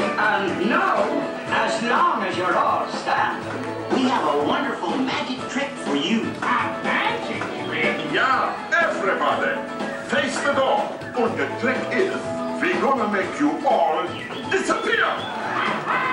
And now, as long as you're all standing, we have a wonderful magic trick for you. A magic trick? Yeah, everybody. Face the door. And the trick is, we're gonna make you all disappear.